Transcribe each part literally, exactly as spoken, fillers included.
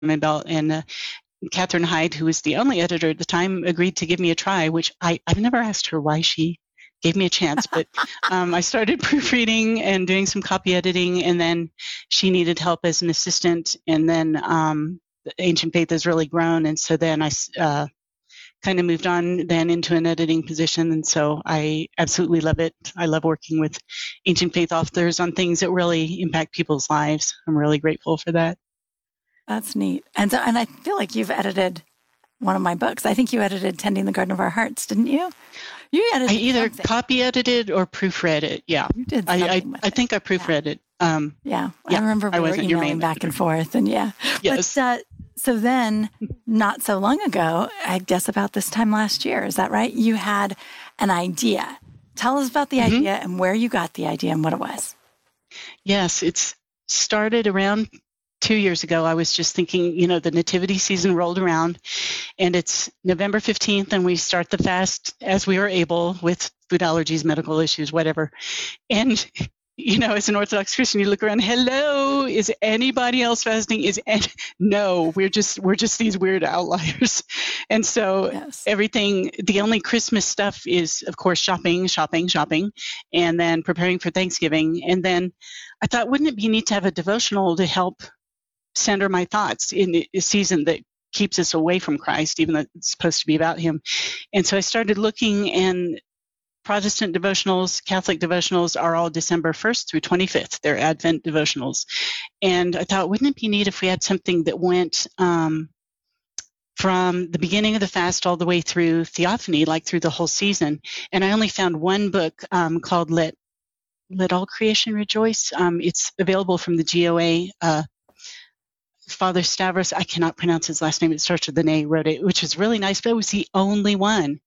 my belt. And uh, Catherine Hyde, who was the only editor at the time, agreed to give me a try, which I, I've never asked her why she gave me a chance. But um, I started proofreading and doing some copy editing, and then she needed help as an assistant. And then um, Ancient Faith has really grown. And so then I uh, kind of moved on then into an editing position. And so I absolutely love it. I love working with Ancient Faith authors on things that really impact people's lives. I'm really grateful for that. That's neat. And so, and I feel like you've edited one of my books. I think you edited Tending the Garden of Our Hearts, didn't you? You edited I either something. copy edited or proofread it. Yeah. You did I, something I, with I it. think I proofread yeah. it. Um, yeah. yeah. I remember we I were wasn't your emailing main back editor. and forth. And yeah. Yes. But, uh, so then, not so long ago, I guess about this time last year, is that right? You had an idea. Tell us about the mm-hmm. idea and where you got the idea and what it was. Yes, it's started around two years ago. I was just thinking, you know, the nativity season rolled around, and it's November fifteenth, and we start the fast as we are able with food allergies, medical issues, whatever. And you know, as an Orthodox Christian, you look around, hello, is anybody else fasting? Is any, no, we're just we're just these weird outliers. And so yes. everything, the only Christmas stuff is, of course, shopping, shopping, shopping, and then preparing for Thanksgiving. And then I thought, wouldn't it be neat to have a devotional to help center my thoughts in a season that keeps us away from Christ, even though it's supposed to be about him? And so I started looking, and Protestant devotionals, Catholic devotionals are all December first through twenty-fifth. They're Advent devotionals. And I thought, wouldn't it be neat if we had something that went um, from the beginning of the fast all the way through Theophany, like through the whole season? And I only found one book um, called Let Let All Creation Rejoice. Um, it's available from the G O A. Uh, Father Stavros, I cannot pronounce his last name. It starts with an A, wrote it, which is really nice, but it was the only one.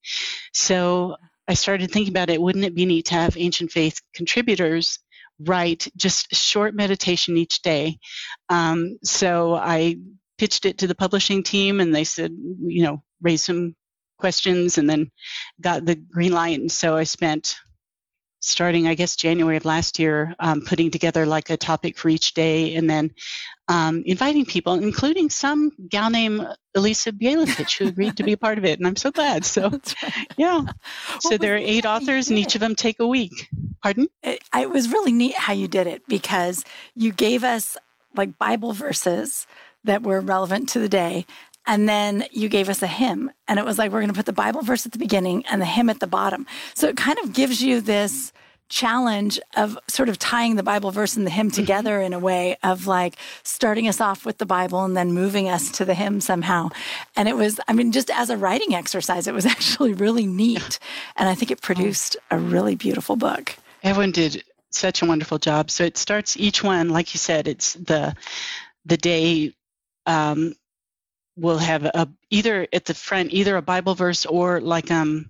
So I started thinking about it. Wouldn't it be neat to have Ancient Faith contributors write just a short meditation each day? Um, so I pitched it to the publishing team, and they said, you know, raise some questions, and then got the green light. And so I spent, starting, I guess, January of last year, um, putting together like a topic for each day, and then um, inviting people, including some gal named Elisa Bielovich, who agreed to be a part of it. And I'm so glad. So, right. yeah. Well, so there are eight authors, and each of them take a week. Pardon? It, it was really neat how you did it, because you gave us like Bible verses that were relevant to the day. And then you gave us a hymn, and it was like, we're going to put the Bible verse at the beginning and the hymn at the bottom. So it kind of gives you this challenge of sort of tying the Bible verse and the hymn together in a way of like starting us off with the Bible and then moving us to the hymn somehow. And it was, I mean, just as a writing exercise, it was actually really neat. And I think it produced a really beautiful book. Everyone did such a wonderful job. So it starts each one, like you said, it's the, the day, um, we'll have a, either at the front, either a Bible verse or like um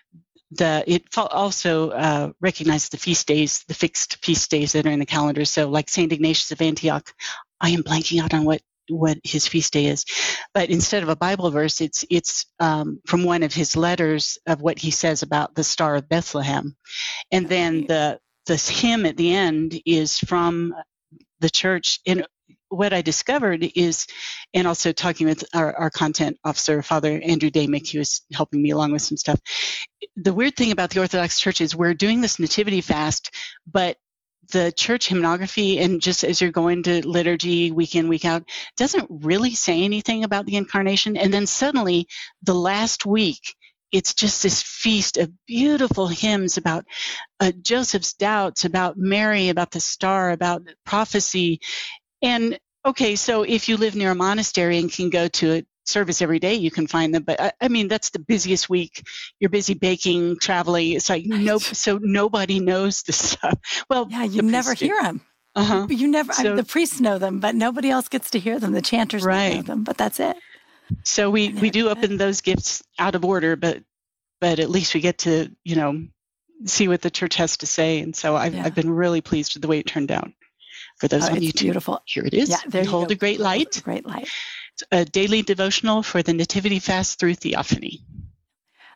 the it also uh, recognizes the feast days, the fixed feast days that are in the calendar. So like Saint Ignatius of Antioch, I am blanking out on what what his feast day is, but instead of a Bible verse, it's it's um, from one of his letters of what he says about the Star of Bethlehem, and then the the hymn at the end is from the church. And what I discovered is, and also talking with our, our content officer, Father Andrew Damick, he was helping me along with some stuff. The weird thing about the Orthodox Church is we're doing this nativity fast, but the church hymnography, and just as you're going to liturgy week in, week out, doesn't really say anything about the incarnation. And then suddenly, the last week, it's just this feast of beautiful hymns about uh, Joseph's doubts, about Mary, about the star, about prophecy. And okay, so if you live near a monastery and can go to a service every day, you can find them. But I, I mean, that's the busiest week. You're busy baking, traveling. It's like right. nope. So nobody knows this stuff. Well, yeah, you never hear do. them. Uh-huh. You never. So, I mean, the priests know them, but nobody else gets to hear them. The chanters right. know them, but that's it. So we we do open those gifts out of order, but but at least we get to you know see what the church has to say. And so I've yeah. I've been really pleased with the way it turned out. For those oh, on it's YouTube, beautiful. Here it is. Yeah, there Behold you go. a great light. A great light. It's a daily devotional for the Nativity Fast through Theophany.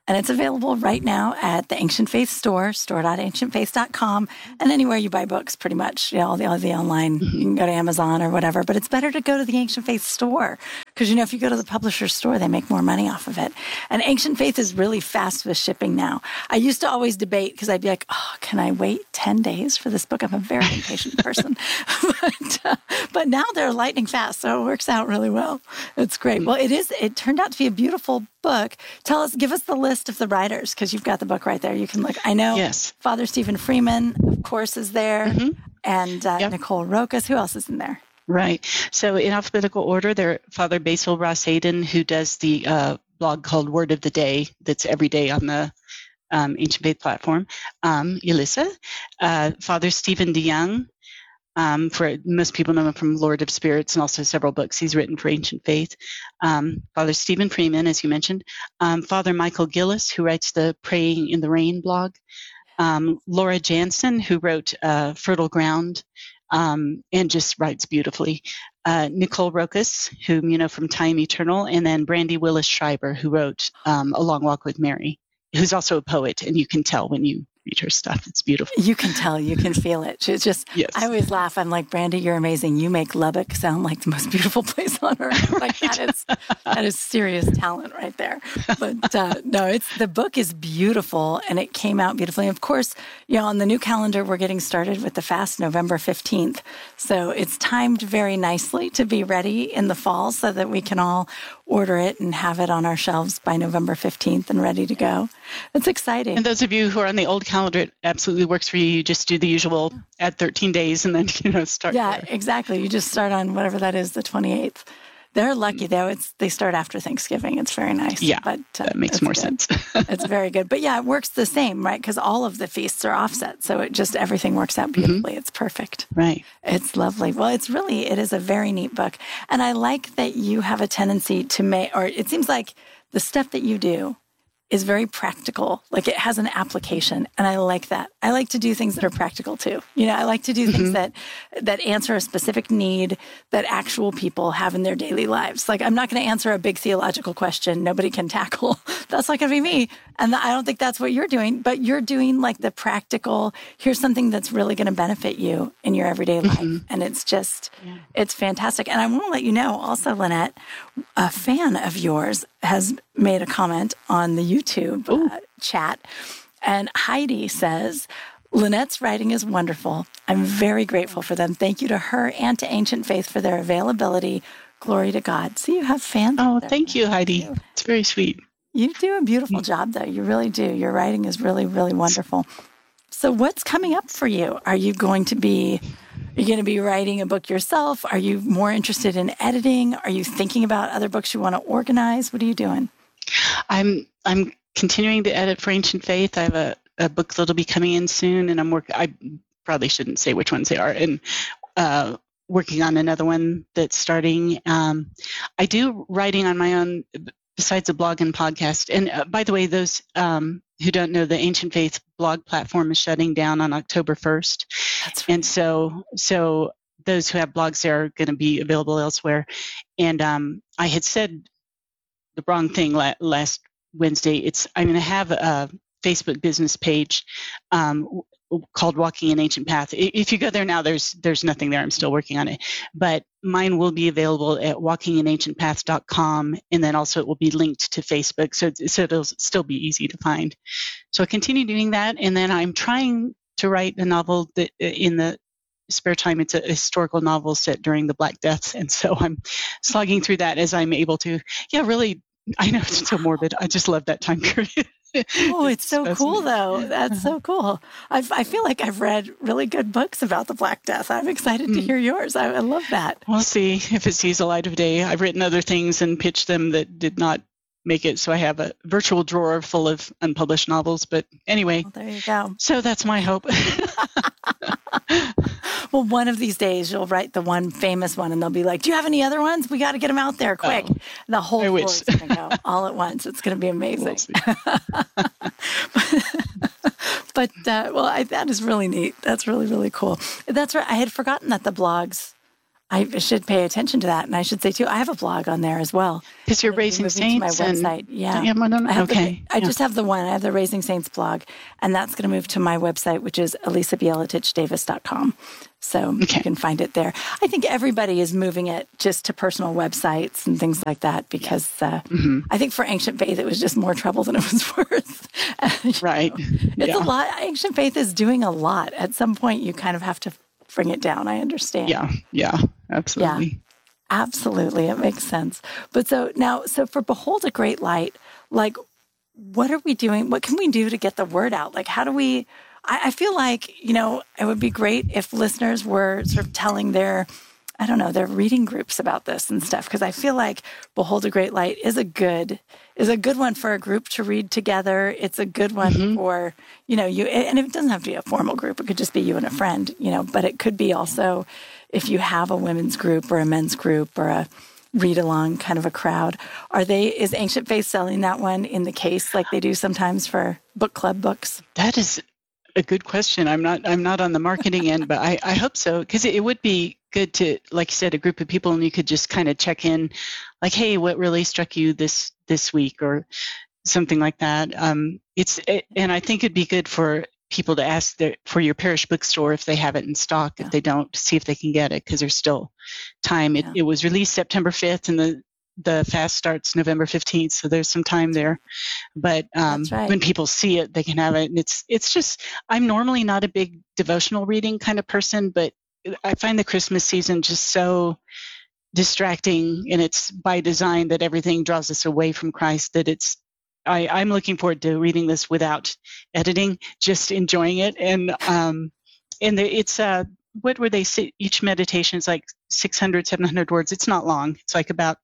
And it's available right now at the Ancient Faith store, store dot ancient faith dot com, and anywhere you buy books, pretty much. You know, all the, all the online, mm-hmm. you can go to Amazon or whatever. But it's better to go to the Ancient Faith store because, you know, if you go to the publisher's store, they make more money off of it. And Ancient Faith is really fast with shipping now. I used to always debate because I'd be like, oh, can I wait ten days for this book? I'm a very impatient person. but, uh, but now they're lightning fast, so it works out really well. It's great. Well, it is. It turned out to be a beautiful book. Tell us, give us the list of the writers because you've got the book right there. You can look. I know yes. Father Stephen Freeman, of course, is there, mm-hmm. and uh, yep. Nicole Rokas. Who else is in there? Right. So in alphabetical order, there Father Basil Ross-Hayden, who does the uh, blog called Word of the Day that's every day on the um, Ancient Faith platform. Um, Elissa, uh, Father Stephen DeYoung, um, for most people know him from Lord of Spirits and also several books he's written for Ancient Faith. Um, Father Stephen Freeman, as you mentioned. Um, Father Michael Gillis, who writes the Praying in the Rain blog. Um, Laura Jansen, who wrote uh, Fertile Ground, um, and just writes beautifully. Uh, Nicole Rokas, whom you know from Time Eternal, and then Brandy Willis Schreiber, who wrote um, A Long Walk with Mary, who's also a poet, and you can tell when you read her stuff. It's beautiful. You can tell. You can feel it. She's just, yes. I always laugh. I'm like, Brandy, you're amazing. You make Lubbock sound like the most beautiful place on earth. Like right. that is that is serious talent right there. But uh, no, it's the book is beautiful, and it came out beautifully. Of course, you know, on the new calendar, we're getting started with the fast November fifteenth. So it's timed very nicely to be ready in the fall so that we can all order it and have it on our shelves by November fifteenth and ready to go. It's exciting. And those of you who are on the old calendar, it absolutely works for you. You just do the usual add thirteen days and then, you know, start. Yeah, there. Exactly. You just start on whatever that is, the twenty-eighth. They're lucky though. It's they start after Thanksgiving. It's very nice. Yeah, but uh, that makes more good. sense. It's very good. But yeah, it works the same, right? Because all of the feasts are offset, so it just everything works out beautifully. Mm-hmm. It's perfect. Right. It's lovely. Well, it's really it is a very neat book, and I like that you have a tendency to make, or it seems like the stuff that you do is very practical. Like it has an application. And I like that. I like to do things that are practical too. You know, I like to do things mm-hmm. that that answer a specific need that actual people have in their daily lives. Like I'm not going to answer a big theological question nobody can tackle. That's not going to be me. And I don't think that's what you're doing, but you're doing like the practical, here's something that's really going to benefit you in your everyday life. Mm-hmm. And it's just, yeah. it's fantastic. And I want to let you know also, Lynette, a fan of yours has made a comment on the YouTube uh, chat. And Heidi says, Lynette's writing is wonderful. I'm very grateful for them. Thank you to her and to Ancient Faith for their availability. Glory to God. So you have fans. Oh, thank you, Heidi. Thank you. It's very sweet. You do a beautiful job, though. You really do. Your writing is really, really wonderful. So what's coming up for you? Are you going to be, are you going to be writing a book yourself? Are you more interested in editing? Are you thinking about other books you want to organize? What are you doing? I'm I'm continuing to edit for Ancient Faith. I have a, a book that'll be coming in soon, and I'm work. I probably shouldn't say which ones they are. And uh, working on another one that's starting. Um, I do writing on my own. Besides a blog and podcast. And uh, by the way, those um, who don't know, the Ancient Faith blog platform is shutting down on October first. That's right. And so so those who have blogs there are going to be available elsewhere. And um, I had said the wrong thing la- last Wednesday. It's I'm going to have a Facebook business page um, called Walking an Ancient Path. If you go there now, there's there's nothing there. I'm still working on it. But mine will be available at walking an ancient path dot com, and then also it will be linked to Facebook, so, so it'll still be easy to find. So I continue doing that, and then I'm trying to write a novel that in the spare time. It's a historical novel set during the Black Death, and so I'm slogging through that as I'm able to. Yeah, really, I know it's so morbid. I just love that time period. Oh, it's so cool, though. That's so cool. I've, I feel like I've read really good books about the Black Death. I'm excited to hear yours. I, I love that. We'll see if it sees the light of day. I've written other things and pitched them that did not make it. So I have a virtual drawer full of unpublished novels. But anyway, well, there you go. So that's my hope. Well, one of these days you'll write the one famous one and they'll be like, do you have any other ones? We got to get them out there quick. Oh, the whole floor is going to go all at once. It's going to be amazing. We'll but, uh, well, I, that is really neat. That's really, really cool. That's right. I had forgotten that the blogs I should pay attention to that. And I should say, too, I have a blog on there as well. Because you're Raising Saints. To my website. And, yeah. yeah I don't, I have okay. The, I yeah. just have the one. I have the Raising Saints blog. And that's going to move to my website, which is elisa bieletich davis dot com. So okay. you can find it there. I think everybody is moving it just to personal websites and things like that because uh, mm-hmm. I think for Ancient Faith, it was just more trouble than it was worth. Right. Know, it's yeah. a lot. Ancient Faith is doing a lot. At some point, you kind of have to bring it down. I understand. Yeah. Yeah. Absolutely. Yeah. Absolutely. It makes sense. But so now, so for Behold a Great Light, like, what are we doing? What can we do to get the word out? Like, how do we, I, I feel like, you know, it would be great if listeners were sort of telling their, I don't know, their reading groups about this and stuff. Because I feel like Behold a Great Light is a good, is a good one for a group to read together. It's a good one mm-hmm. for, you know, you, and it doesn't have to be a formal group. It could just be you and a friend, you know, but it could be also if you have a women's group or a men's group or a read along kind of a crowd. Are they, is Ancient Faith selling that one in the case like they do sometimes for book club books? That is a good question. I'm not, I'm not on the marketing end, but I, I hope so. Because it, it would be good to, like you said, a group of people and you could just kind of check in like, hey, what really struck you this, this week or something like that. Um, it's, it, and I think it'd be good for people to ask their, for your parish bookstore if they have it in stock. Yeah. If they don't, see if they can get it because there's still time. It, yeah. it was released September fifth and the, the fast starts November fifteenth. So there's some time there. But um, right. when people see it, they can have it. And it's, it's just, I'm normally not a big devotional reading kind of person, but I find the Christmas season just so distracting, and it's by design that everything draws us away from Christ that it's, I, I'm looking forward to reading this without editing, just enjoying it. And um, and the, it's, uh, what were they say? Each meditation is like six hundred, seven hundred words. It's not long. It's like about,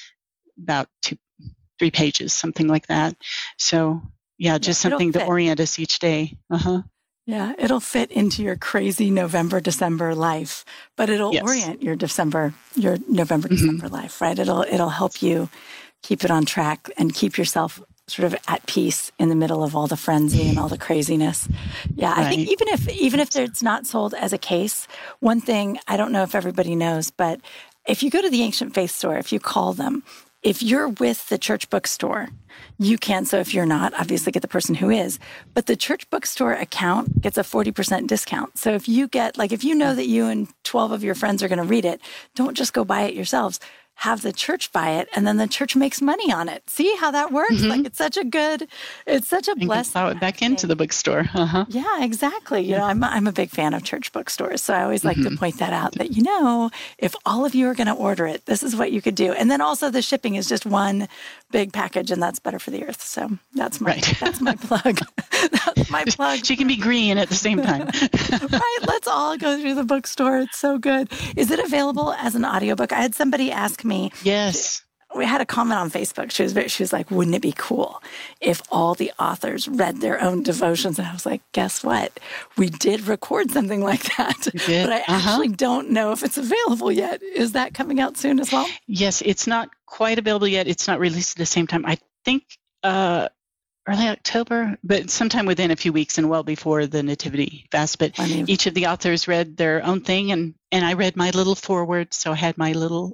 about two, three pages, something like that. So yeah, just yeah, something to orient us each day. Uh-huh. Yeah, it'll fit into your crazy November, December life, but it'll yes. orient your December, your November, mm-hmm. December life, right? It'll, it'll help you keep it on track and keep yourself sort of at peace in the middle of all the frenzy and all the craziness. Yeah, right. I think even if even if it's not sold as a case, one thing, I don't know if everybody knows, but if you go to the Ancient Faith store, if you call them, if you're with the church bookstore, you can. So if you're not, obviously get the person who is. But the church bookstore account gets a forty percent discount. So if you get, like, if you know that you and twelve of your friends are going to read it, don't just go buy it yourselves. Have the church buy it, and then the church makes money on it. See how that works? Mm-hmm. Like, it's such a good, it's such a blessing. Plow it back into the bookstore. Uh-huh. Yeah, exactly. You yeah. know, I'm I'm a big fan of church bookstores, so I always like mm-hmm. to point that out. That, you know, if all of you are going to order it, this is what you could do. And then also the shipping is just one big package, and that's better for the earth. So that's my right. that's my plug. That's my plug. She can be green at the same time. Right. Let's all go through the bookstore. It's so good. Is it available as an audiobook? I had somebody ask me. Yes. We had a comment on Facebook. She was very, she was like, wouldn't it be cool if all the authors read their own devotions? And I was like, guess what? We did record something like that. But I uh-huh. actually don't know if it's available yet. Is that coming out soon as well? Yes, it's not quite available yet. It's not released at the same time. I think uh, early October, but sometime within a few weeks and well before the Nativity Fast. But I mean, each of the authors read their own thing, and, and I read my little foreword, so I had my little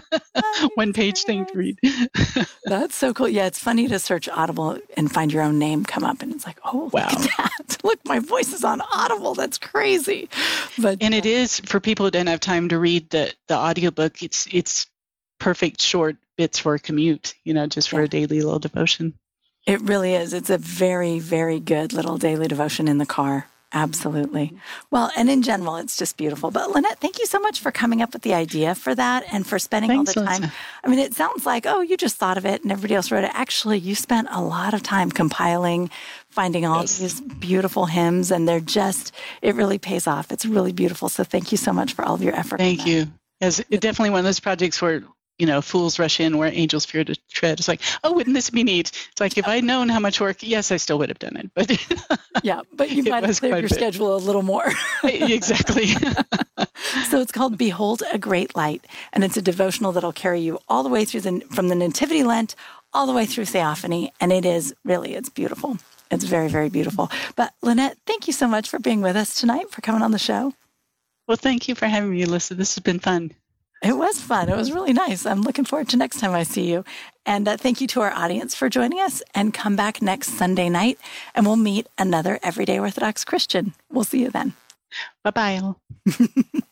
one-page thing to read. That's so cool. Yeah, it's funny to search Audible and find your own name come up, and it's like, oh, wow. Look at that. Look, my voice is on Audible. That's crazy. But And it is, for people who don't have time to read the, the audiobook, it's it's perfect short bits for a commute, you know, just for yeah. a daily little devotion. It really is. It's a very, very good little daily devotion in the car. Absolutely. Well, and in general, it's just beautiful. But Lynette, thank you so much for coming up with the idea for that and for spending Thanks, all the time. Lisa. I mean, it sounds like, oh, you just thought of it and everybody else wrote it. Actually, you spent a lot of time compiling, finding all yes. these beautiful hymns, and they're just, it really pays off. It's really beautiful. So thank you so much for all of your effort. Thank you. It's definitely one of those projects where, you know, fools rush in where angels fear to tread. It's like, oh, wouldn't this be neat? It's like, if I'd known how much work, yes, I still would have done it. But yeah, but you might have cleared your schedule a little more. Exactly. So it's called Behold a Great Light, and it's a devotional that'll carry you all the way through the, from the Nativity Lent all the way through Theophany. And it is really, it's beautiful. It's very, very beautiful. But Lynette, thank you so much for being with us tonight, for coming on the show. Well, thank you for having me, Alyssa. This has been fun. It was fun. It was really nice. I'm looking forward to next time I see you. And uh, thank you to our audience for joining us. And come back next Sunday night and we'll meet another Everyday Orthodox Christian. We'll see you then. Bye-bye.